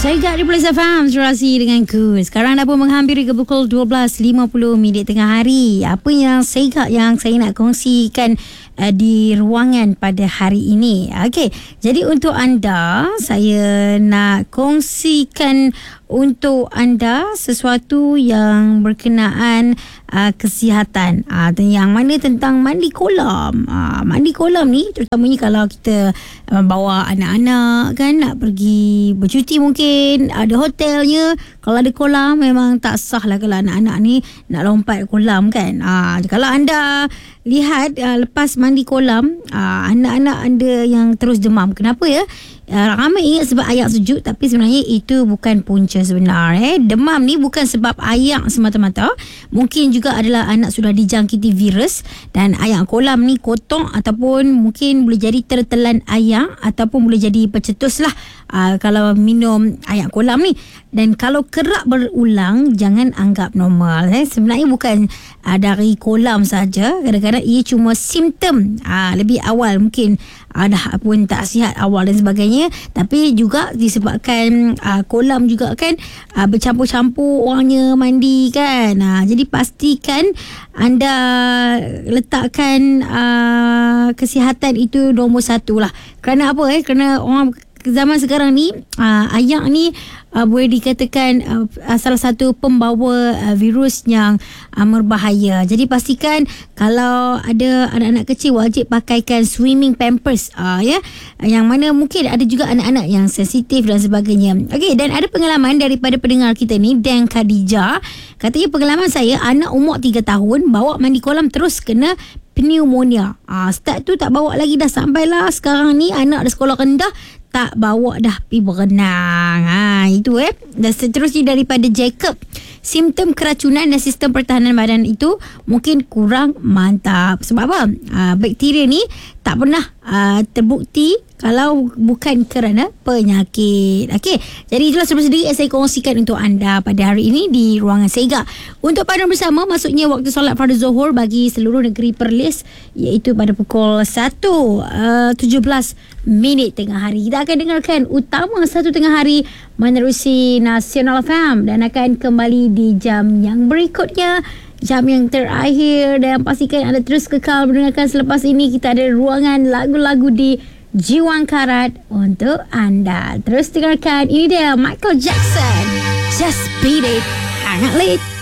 Saya di Plus FM Surasi dengan ku. Sekarang dah pun menghampiri ke pukul 12.50 tengah hari. Apa yang saya nak kongsikan di ruangan pada hari ini. Okey, jadi untuk anda, saya nak kongsikan untuk anda sesuatu yang berkenaan kesihatan. Yang mana tentang mandi kolam. Mandi kolam ni terutamanya kalau kita bawa anak-anak kan nak pergi bercuti, mungkin ada hotelnya. Kalau ada kolam memang tak sah lah kalau anak-anak ni nak lompat kolam kan. Kalau anda lihat lepas mandi kolam, anak-anak anda yang terus demam. Kenapa ya? Ramai ingat sebab air sejuk, tapi sebenarnya itu bukan punca sebenar. Demam ni bukan sebab air semata-mata. Mungkin juga adalah anak sudah dijangkiti virus dan air kolam ni kotor, ataupun mungkin boleh jadi tertelan air, ataupun boleh jadi pencetus lah kalau minum air kolam ni. Dan kalau kerap berulang, jangan anggap normal. Sebenarnya bukan dari kolam saja. Kadang-kadang ia cuma simptom lebih awal, mungkin dah pun tak sihat awal dan sebagainya, tapi juga disebabkan kolam juga kan bercampur-campur orangnya mandi kan. Jadi pastikan anda letakkan kesihatan itu nombor satu lah. Kerana apa? Kerana orang zaman sekarang ni ayak ni boleh dikatakan salah satu pembawa virus yang berbahaya. Jadi pastikan kalau ada anak-anak kecil, wajib pakaikan swimming pampers, yang mana mungkin ada juga anak-anak yang sensitif dan sebagainya. Okey, dan ada pengalaman daripada pendengar kita ni, Dan Khadijah. Katanya, pengalaman saya, anak umur 3 tahun bawa mandi kolam terus kena pneumonia. Start tu tak bawa lagi, dah sampailah sekarang ni anak dah sekolah rendah tak bawa dah pergi berenang. Itu Dan seterusnya daripada Jacob, simptom keracunan dan sistem pertahanan badan itu mungkin kurang mantap. Sebab apa? Bakteria ni tak pernah terbukti kalau bukan kerana penyakit. Okey, jadi itulah sedikit yang saya kongsikan untuk anda pada hari ini di Ruangan Sega. Untuk padu bersama, maksudnya waktu solat fardu Zuhur bagi seluruh negeri Perlis, iaitu pada pukul 1.17 tengah hari. Kita akan dengarkan Utama 1 tengah hari menerusi Nasional FM dan akan kembali di jam yang berikutnya, jam yang terakhir. Dan pastikan anda terus kekal mendengarkan. Selepas ini kita ada ruangan lagu-lagu di Jiwang Karat untuk anda. Terus dengarkan, ini dia Michael Jackson, Just Beat It. Hangat Lit.